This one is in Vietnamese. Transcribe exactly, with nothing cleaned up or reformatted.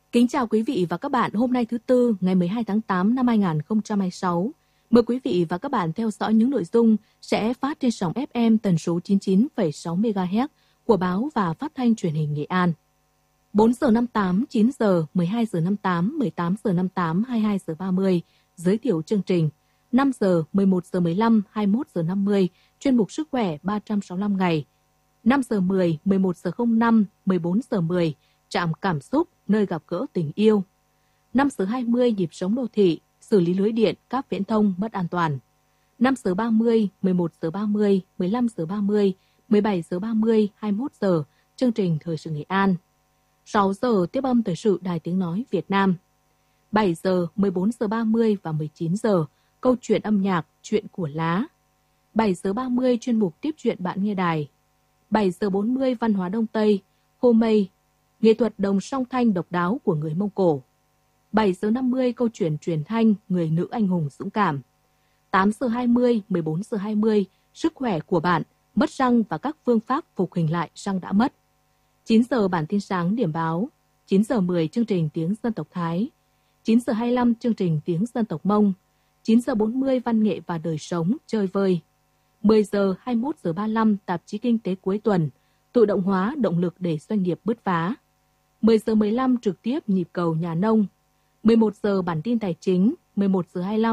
Kính chào quý vị và các bạn. Hôm nay thứ Tư, ngày mười hai tháng tám năm hai nghìn không trăm hai mươi sáu. Mời quý vị và các bạn theo dõi những nội dung sẽ phát trên sóng ép em tần số chín mươi chín phẩy sáu mê ga héc của báo và phát thanh truyền hình Nghệ An. bốn giờ năm mươi tám, chín giờ, mười hai giờ năm mươi tám, mười tám giờ năm mươi tám, hai mươi hai giờ ba mươi. Giới thiệu chương trình. năm giờ, mười một giờ mười lăm, hai mươi mốt giờ năm mươi. Chuyên mục Sức khỏe ba trăm sáu mươi lăm ngày. năm giờ mười, mười một giờ không năm, mười bốn giờ mười. Trạm cảm xúc, nơi gặp gỡ tình yêu. năm giờ hai mươi, nhịp sống đô thị, xử lý lưới điện, cáp viễn thông mất an toàn. năm giờ ba mươi, mười một giờ ba mươi, mười lăm giờ ba mươi, mười bảy giờ ba mươi, hai mươi mốt giờ, chương trình Thời sự Nghệ An. sáu giờ, tiếp âm thời sự Đài Tiếng Nói Việt Nam. bảy giờ, mười bốn giờ ba mươi và mười chín giờ, câu chuyện âm nhạc, chuyện của lá. bảy giờ ba mươi, chuyên mục tiếp chuyện bạn nghe đài. bảy giờ bốn mươi, văn hóa Đông Tây, Hô Mây, nghệ thuật đồng song thanh độc đáo của người Mông Cổ. bảy giờ năm mươi, câu chuyện truyền thanh, người nữ anh hùng dũng cảm. tám giờ hai mươi, mười bốn giờ hai mươi, sức khỏe của bạn, mất răng và các phương pháp phục hình lại răng đã mất. chín giờ bản tin sáng điểm báo. chín giờ mười, chương trình tiếng dân tộc Thái. chín giờ hai mươi lăm, chương trình tiếng dân tộc Mông. chín giờ bốn mươi, văn nghệ và đời sống, chơi vơi. mười giờ, hai mươi mốt giờ ba mươi lăm, tạp chí kinh tế cuối tuần, tự động hóa, động lực để doanh nghiệp bứt phá. mười giờ mười lăm, trực tiếp nhịp cầu nhà nông. mười một giờ bản tin tài chính. mười một giờ hai mươi lăm,